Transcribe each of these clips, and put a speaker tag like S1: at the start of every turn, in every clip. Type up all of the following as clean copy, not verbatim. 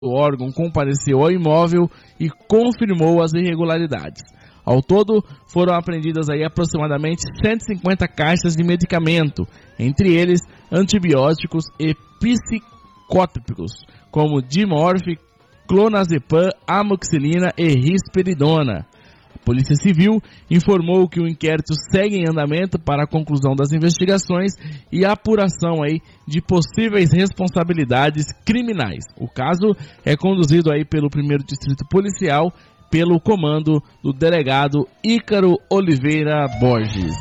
S1: O órgão compareceu ao imóvel e confirmou as irregularidades. Ao todo, foram apreendidas aí aproximadamente 150 caixas de medicamento, entre eles antibióticos e psicótricos, como Dimorf, clonazepam, amoxicilina e risperidona. A Polícia Civil informou que o inquérito segue em andamento para a conclusão das investigações e a apuração aí de possíveis responsabilidades criminais. O caso é conduzido aí pelo 1º Distrito Policial, pelo comando do delegado Ícaro Oliveira Borges.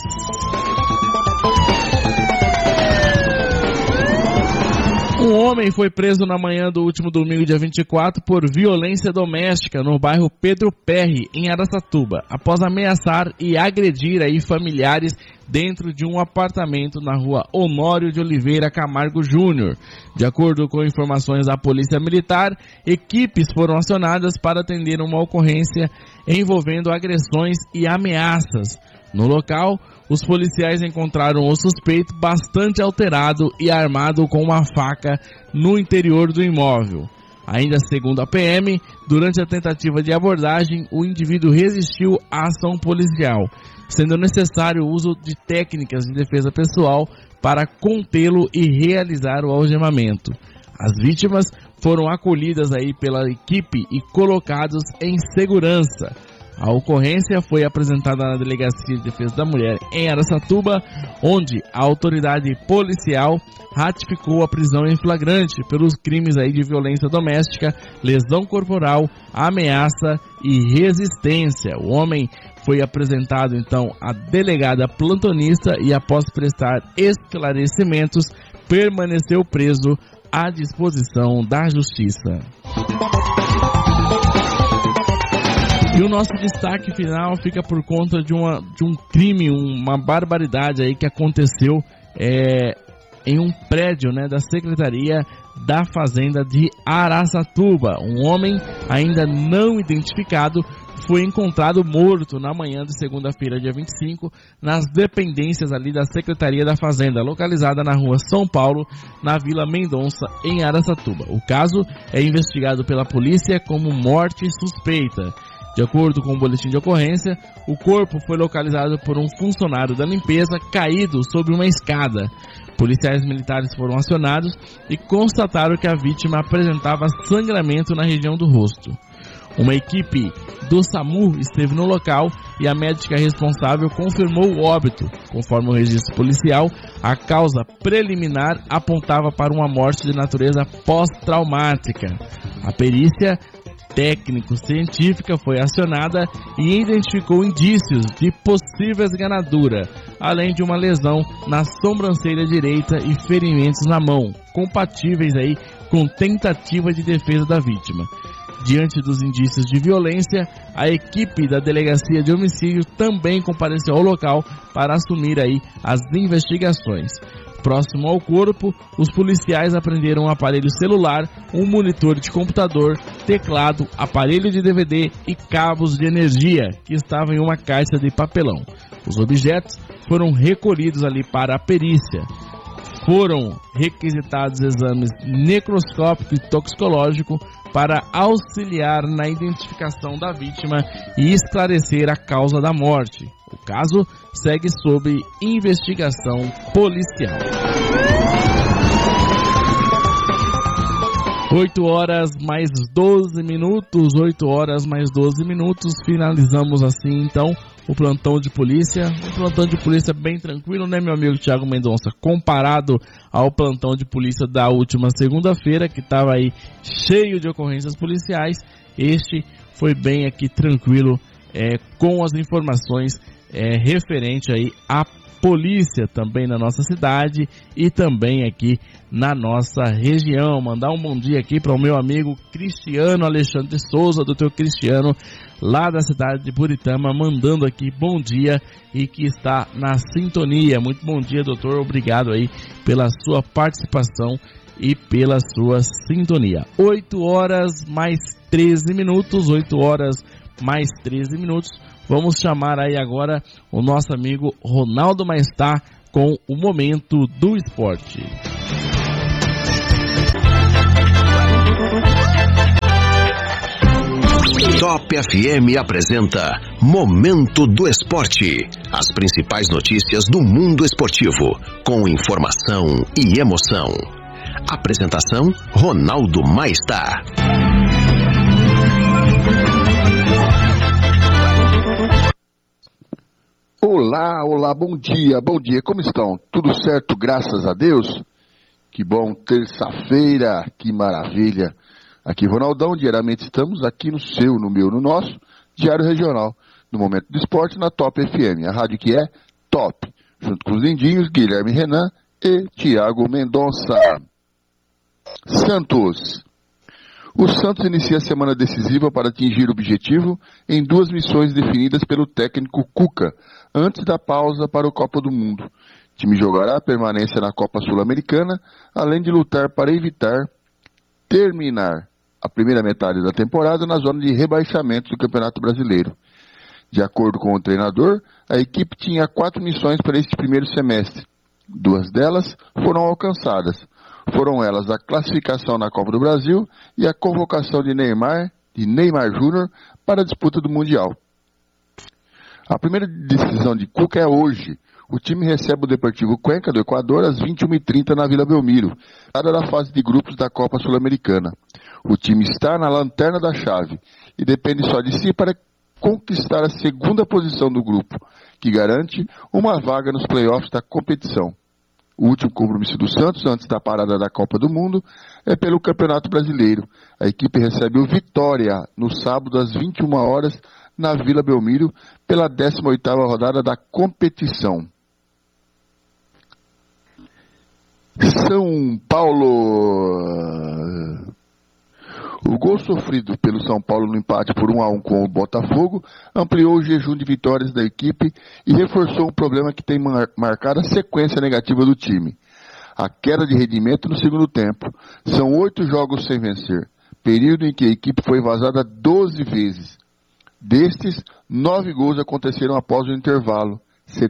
S1: Um homem foi preso na manhã do último domingo, dia 24, por violência doméstica no bairro Pedro Perry, em Araçatuba, após ameaçar e agredir aí familiares dentro de um apartamento na rua Honório de Oliveira Camargo Júnior. De acordo com informações da Polícia Militar, equipes foram acionadas para atender uma ocorrência envolvendo agressões e ameaças. No local, os policiais encontraram o suspeito bastante alterado e armado com uma faca no interior do imóvel. Ainda segundo a PM, durante a tentativa de abordagem, o indivíduo resistiu à ação policial, sendo necessário o uso de técnicas de defesa pessoal para contê-lo e realizar o algemamento. As vítimas foram acolhidas aí pela equipe e colocados em segurança. A ocorrência foi apresentada na Delegacia de Defesa da Mulher em Araçatuba, onde a autoridade policial ratificou a prisão em flagrante pelos crimes aí de violência doméstica, lesão corporal, ameaça e resistência. O homem foi apresentado então à delegada plantonista e, após prestar esclarecimentos, permaneceu preso à disposição da Justiça. E o nosso destaque final fica por conta de um crime, uma barbaridade aí que aconteceu em um prédio, né, da Secretaria da Fazenda de Araçatuba. Um homem ainda não identificado foi encontrado morto na manhã de segunda-feira, dia 25, nas dependências ali da Secretaria da Fazenda, localizada na rua São Paulo, na Vila Mendonça, em Araçatuba. O caso é investigado pela polícia como morte suspeita. De acordo com o boletim de ocorrência, o corpo foi localizado por um funcionário da limpeza caído sobre uma escada. Policiais militares foram acionados e constataram que a vítima apresentava sangramento na região do rosto. Uma equipe do SAMU esteve no local e a médica responsável confirmou o óbito. Conforme o registro policial, a causa preliminar apontava para uma morte de natureza pós-traumática. A perícia técnico-científica foi acionada e identificou indícios de possível esganadura, além de uma lesão na sobrancelha direita e ferimentos na mão, compatíveis aí com tentativa de defesa da vítima. Diante dos indícios de violência, a equipe da Delegacia de Homicídio também compareceu ao local para assumir aí as investigações. Próximo ao corpo, os policiais apreenderam um aparelho celular, um monitor de computador, teclado, aparelho de DVD e cabos de energia, que estavam em uma caixa de papelão. Os objetos foram recolhidos ali para a perícia. Foram requisitados exames necroscópico e toxicológico para auxiliar na identificação da vítima e esclarecer a causa da morte. O caso segue sob investigação policial. 8 horas mais 12 minutos, 8 horas mais 12 minutos, finalizamos assim então o plantão de polícia. Um plantão de polícia bem tranquilo, né, meu amigo Thiago Mendonça? Comparado ao plantão de polícia da última segunda-feira, que estava aí cheio de ocorrências policiais, este foi bem aqui tranquilo, com as informações referente aí à polícia também na nossa cidade e também aqui na nossa região. Mandar um bom dia aqui para o meu amigo Cristiano Alexandre Souza, doutor Cristiano, lá da cidade de Buritama, mandando aqui bom dia e que está na sintonia. Muito bom dia, doutor, obrigado aí pela sua participação e pela sua sintonia. 8 horas mais 13 minutos, 8 horas mais 13 minutos. Vamos chamar aí agora o nosso amigo Ronaldo Maestá com o Momento do Esporte.
S2: Top FM apresenta Momento do Esporte. As principais notícias do mundo esportivo, com informação e emoção. Apresentação, Ronaldo Maestá.
S3: Olá, bom dia, como estão? Tudo certo, graças a Deus? Que bom, terça-feira, que maravilha. Aqui Ronaldão, diariamente estamos aqui no seu, no meu, no nosso Diário Regional, no Momento do Esporte na Top FM, a rádio que é top, junto com os lindinhos Guilherme Renan e Thiago Mendonça. Santos. O Santos inicia a semana decisiva para atingir o objetivo em duas missões definidas pelo técnico Cuca, antes da pausa para o Copa do Mundo. O time jogará a permanência na Copa Sul-Americana, além de lutar para evitar terminar a primeira metade da temporada na zona de rebaixamento do Campeonato Brasileiro. De acordo com o treinador, a equipe tinha 4 missões para este primeiro semestre. 2 delas foram alcançadas. Foram elas a classificação na Copa do Brasil e a convocação de Neymar Júnior para a disputa do Mundial. A primeira decisão de Cuca é hoje. O time recebe o Deportivo Cuenca do Equador às 21h30 na Vila Belmiro, da fase de grupos da Copa Sul-Americana. O time está na lanterna da chave e depende só de si para conquistar a segunda posição do grupo, que garante uma vaga nos playoffs da competição. O último compromisso do Santos, antes da parada da Copa do Mundo, é pelo Campeonato Brasileiro. A equipe recebe o Vitória no sábado às 21h na Vila Belmiro pela 18ª rodada da competição. São Paulo. O gol sofrido pelo São Paulo no empate por 1-1 com o Botafogo ampliou o jejum de vitórias da equipe e reforçou um problema que tem marcado a sequência negativa do time. A queda de rendimento no segundo tempo. São 8 jogos sem vencer, período em que a equipe foi vazada 12 vezes. Destes, 9 gols aconteceram após o intervalo,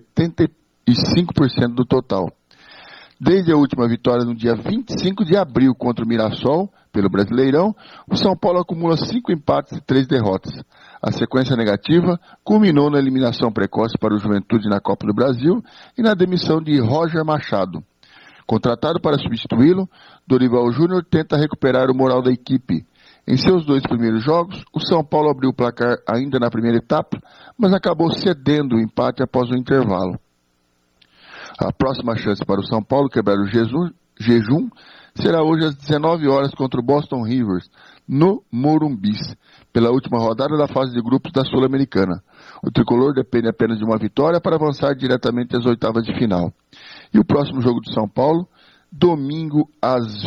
S3: 75% do total. Desde a última vitória no dia 25 de abril contra o Mirassol, pelo Brasileirão, o São Paulo acumula 5 empates e 3 derrotas. A sequência negativa culminou na eliminação precoce para o Juventude na Copa do Brasil e na demissão de Roger Machado. Contratado para substituí-lo, Dorival Júnior tenta recuperar o moral da equipe. Em seus 2 primeiros jogos, o São Paulo abriu o placar ainda na primeira etapa, mas acabou cedendo o empate após o intervalo. A próxima chance para o São Paulo quebrar o jejum será hoje às 19h contra o Boston Rivers, no Morumbi, pela última rodada da fase de grupos da Sul-Americana. O tricolor depende apenas de uma vitória para avançar diretamente às oitavas de final. E o próximo jogo do São Paulo, domingo às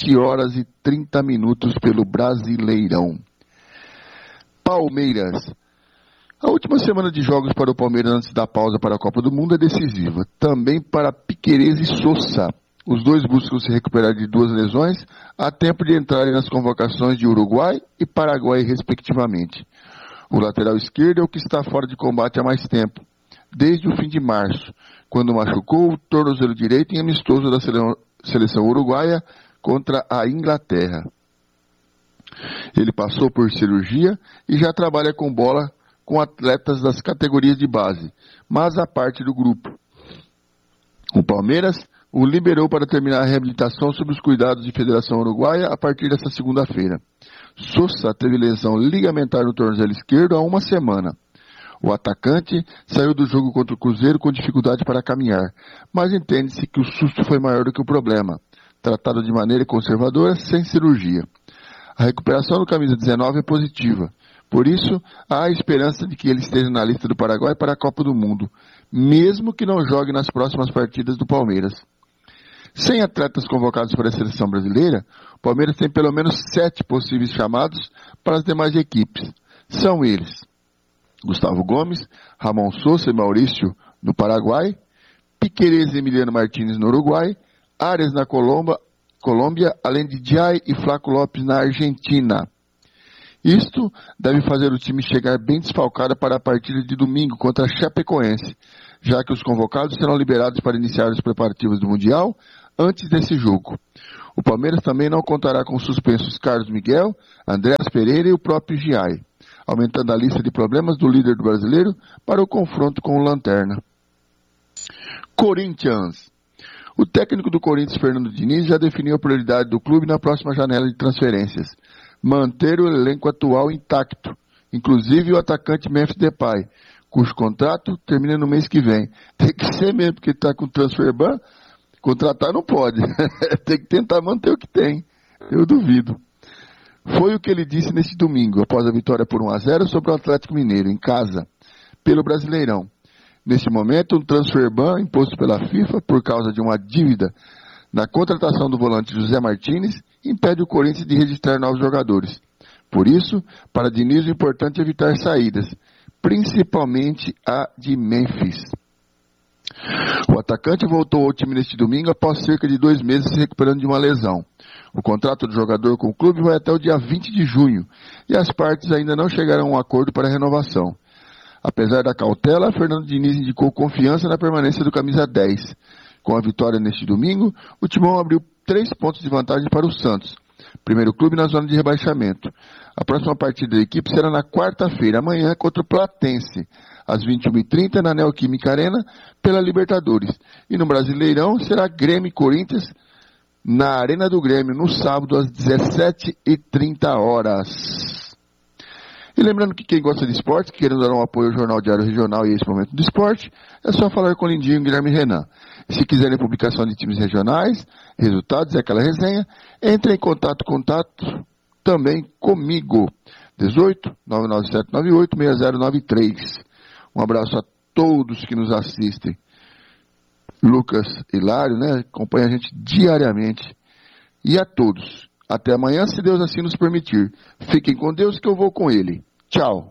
S3: 20h30 pelo Brasileirão. Palmeiras. A última semana de jogos para o Palmeiras antes da pausa para a Copa do Mundo é decisiva. Também para Piquerez e Sosa. Os dois buscam se recuperar de 2 lesões a tempo de entrarem nas convocações de Uruguai e Paraguai, respectivamente. O lateral esquerdo é o que está fora de combate há mais tempo, desde o fim de março, quando machucou o tornozelo direito em amistoso da seleção uruguaia contra a Inglaterra. Ele passou por cirurgia e já trabalha com bola com atletas das categorias de base, mas a parte do grupo. O Palmeiras o liberou para terminar a reabilitação sob os cuidados de Federação Uruguaia a partir desta segunda-feira. Sosa teve lesão ligamentar no tornozelo esquerdo há 1 semana. O atacante saiu do jogo contra o Cruzeiro com dificuldade para caminhar, mas entende-se que o susto foi maior do que o problema, tratado de maneira conservadora, sem cirurgia. A recuperação do camisa 19 é positiva. Por isso, há a esperança de que ele esteja na lista do Paraguai para a Copa do Mundo, mesmo que não jogue nas próximas partidas do Palmeiras. Sem atletas convocados para a seleção brasileira, o Palmeiras tem pelo menos 7 possíveis chamados para as demais equipes. São eles: Gustavo Gomes, Ramon Sosa e Maurício no Paraguai, Piquerez e Emiliano Martínez no Uruguai, Arias na Colômbia, além de Jai e Flaco Lopes na Argentina. Isto deve fazer o time chegar bem desfalcado para a partida de domingo contra a Chapecoense, já que os convocados serão liberados para iniciar os preparativos do Mundial antes desse jogo. O Palmeiras também não contará com os suspensos Carlos Miguel, Andreas Pereira e o próprio Giai. aumentando a lista de problemas do líder do brasileiro para o confronto com o Lanterna. Corinthians. O técnico do Corinthians, Fernando Diniz, já definiu a prioridade do clube na próxima janela de transferências. Manter o elenco atual intacto, inclusive o atacante Memphis Depay, cujo contrato termina no mês que vem. Tem que ser mesmo, porque está com transfer ban, contratar não pode. Tem que tentar manter o que tem. Eu duvido. Foi o que ele disse neste domingo, após a vitória por 1-0 sobre o Atlético Mineiro, em casa, pelo Brasileirão. Neste momento, um transfer ban imposto pela FIFA por causa de uma dívida na contratação do volante José Martínez impede o Corinthians de registrar novos jogadores. Por isso, para Diniz, o importante é evitar saídas, principalmente a de Memphis. O atacante voltou ao time neste domingo após cerca de 2 meses se recuperando de uma lesão. O contrato do jogador com o clube vai até o dia 20 de junho e as partes ainda não chegaram a um acordo para a renovação. Apesar da cautela, Fernando Diniz indicou confiança na permanência do camisa 10. Com a vitória neste domingo, o Timão abriu 3 pontos de vantagem para o Santos, primeiro clube na zona de rebaixamento. A próxima partida da equipe será na quarta-feira, amanhã, contra o Platense, às 21h30 na Neoquímica Arena, pela Libertadores. E no Brasileirão será Grêmio e Corinthians na Arena do Grêmio, no sábado, às 17h30. E lembrando que quem gosta de esporte, querendo dar um apoio ao Jornal Diário Regional e esse Momento do Esporte, é só falar com o Lindinho e Guilherme Renan. Se quiserem publicação de times regionais, resultados e aquela resenha, entre em contato também comigo. 18 997 98 6093. Um abraço a todos que nos assistem. Lucas Hilário, né, acompanha a gente diariamente. E a todos. Até amanhã, se Deus assim nos permitir. Fiquem com Deus que eu vou com Ele. Tchau.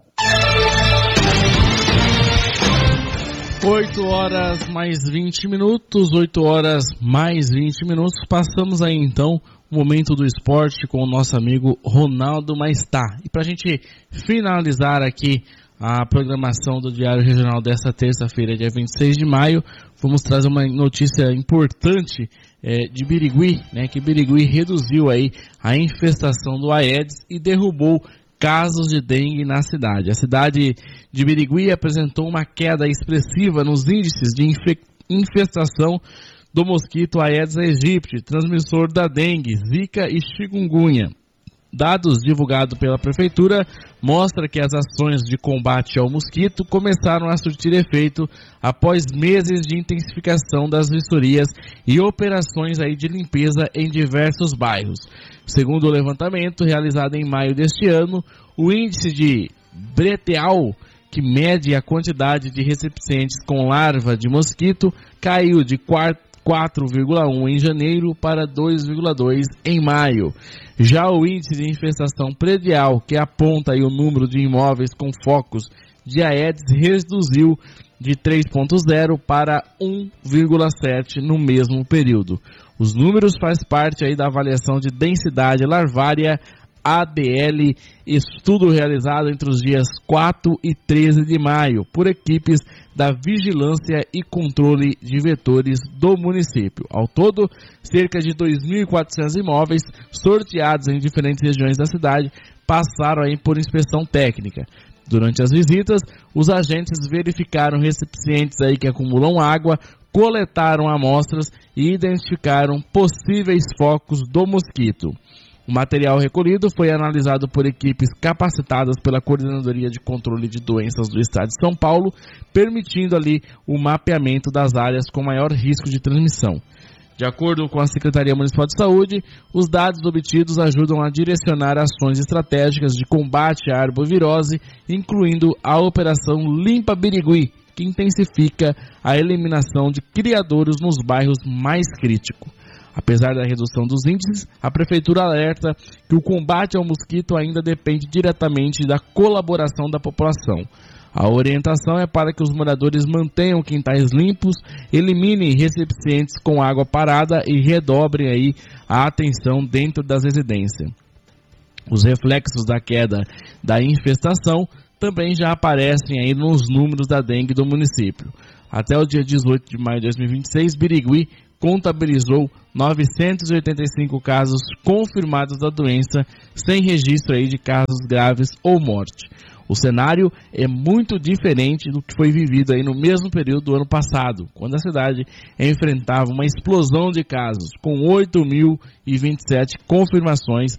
S1: 8 horas mais 20 minutos, 8 horas mais 20 minutos. Passamos aí então o Momento do Esporte com o nosso amigo Ronaldo Maestá. E para a gente finalizar aqui a programação do Diário Regional desta terça-feira, dia 26 de maio, vamos trazer uma notícia importante de Birigui, né, que Birigui reduziu aí a infestação do Aedes e derrubou casos de dengue na cidade. A cidade de Birigui apresentou uma queda expressiva nos índices de infestação do mosquito Aedes aegypti, transmissor da dengue, zika e chikungunya. Dados divulgados pela prefeitura mostram que as ações de combate ao mosquito começaram a surtir efeito após meses de intensificação das vistorias e operações aí de limpeza em diversos bairros. Segundo o levantamento realizado em maio deste ano, o índice de Breteal, que mede a quantidade de recipientes com larva de mosquito, caiu de 4,1 em janeiro para 2,2 em maio. Já o índice de infestação predial, que aponta aí o número de imóveis com focos de Aedes, reduziu de 3,0 para 1,7 no mesmo período. Os números fazem parte aí da avaliação de densidade larvária ADL, estudo realizado entre os dias 4 e 13 de maio por equipes da Vigilância e Controle de Vetores do município. Ao todo, cerca de 2.400 imóveis sorteados em diferentes regiões da cidade passaram aí por inspeção técnica. Durante as visitas, os agentes verificaram recipientes aí que acumulam água, coletaram amostras e identificaram possíveis focos do mosquito. O material recolhido foi analisado por equipes capacitadas pela Coordenadoria de Controle de Doenças do Estado de São Paulo, permitindo ali o mapeamento das áreas com maior risco de transmissão. De acordo com a Secretaria Municipal de Saúde, os dados obtidos ajudam a direcionar ações estratégicas de combate à arbovirose, incluindo a Operação Limpa Birigui, que intensifica a eliminação de criadouros nos bairros mais críticos. Apesar da redução dos índices, a Prefeitura alerta que o combate ao mosquito ainda depende diretamente da colaboração da população. A orientação é para que os moradores mantenham quintais limpos, eliminem recipientes com água parada e redobrem aí a atenção dentro das residências. Os reflexos da queda da infestação também já aparecem aí nos números da dengue do município. Até o dia 18 de maio de 2026, Birigui contabilizou 985 casos confirmados da doença, sem registro aí de casos graves ou morte. O cenário é muito diferente do que foi vivido aí no mesmo período do ano passado, quando a cidade enfrentava uma explosão de casos, com 8.027 confirmações,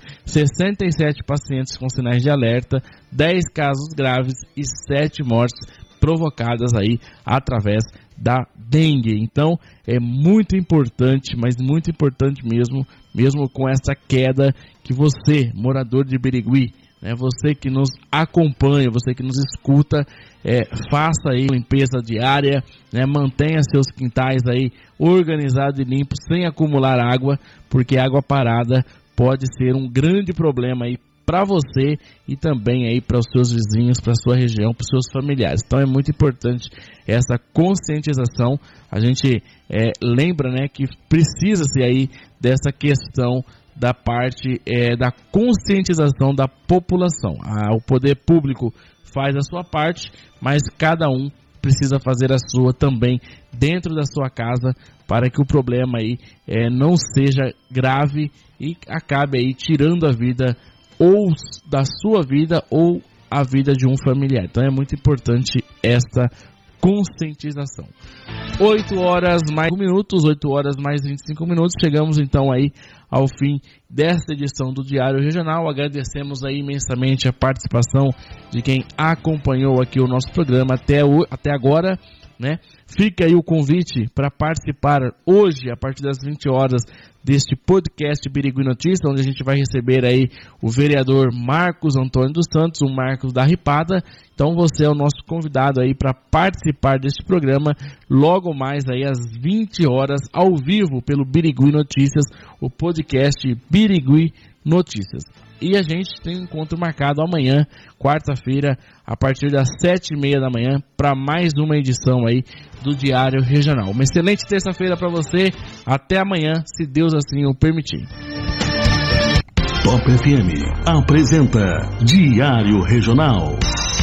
S1: 67 pacientes com sinais de alerta, 10 casos graves e 7 mortes provocadas aí através da dengue. Então é muito importante, mas muito importante mesmo com essa queda, que você, morador de Birigui, né, você que nos acompanha, você que nos escuta, faça aí limpeza diária, né, mantenha seus quintais aí organizados e limpos, sem acumular água, porque água parada pode ser um grande problema aí para você e também aí para os seus vizinhos, para a sua região, para os seus familiares. Então é muito importante essa conscientização. A gente lembra, né, que precisa-se aí dessa questão da parte da conscientização da população. O poder público faz a sua parte, mas cada um precisa fazer a sua também dentro da sua casa, para que o problema aí não seja grave e acabe aí tirando a vida ou da sua vida ou a vida de um familiar. Então é muito importante esta conscientização. 8 horas mais 1 minuto, 8 horas mais 25 minutos, chegamos então aí ao fim desta edição do Diário Regional. Agradecemos aí imensamente a participação de quem acompanhou aqui o nosso programa até agora, né? Fica aí o convite para participar hoje, a partir das 20 horas, deste podcast Birigui Notícias, onde a gente vai receber aí o vereador Marcos Antônio dos Santos, o Marcos da Ripada. Então você é o nosso convidado aí para participar deste programa logo mais aí às 20 horas, ao vivo pelo Birigui Notícias, o podcast Birigui Notícias. E a gente tem um encontro marcado amanhã, quarta-feira, a partir das 7h30 da manhã, para mais uma edição aí do Diário Regional. Uma excelente terça-feira para você. Até amanhã, se Deus assim o permitir.
S2: Top FM apresenta Diário Regional.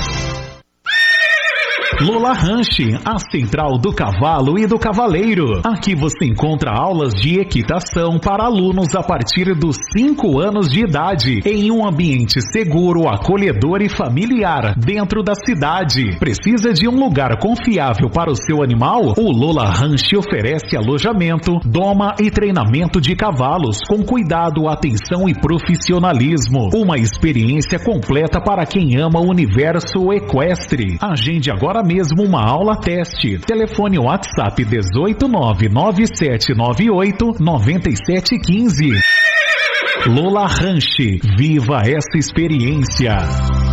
S4: Lola Ranch, a central do cavalo e do cavaleiro. Aqui você encontra aulas de equitação para alunos a partir dos 5 anos de idade, em um ambiente seguro, acolhedor e familiar, dentro da cidade. Precisa de um lugar confiável para o seu animal? O Lola Ranch oferece alojamento, doma e treinamento de cavalos, com cuidado, atenção e profissionalismo. Uma experiência completa para quem ama o universo equestre. Agende agora mesmo uma aula teste. Telefone WhatsApp 18997989715. Lola Ranch, viva essa experiência.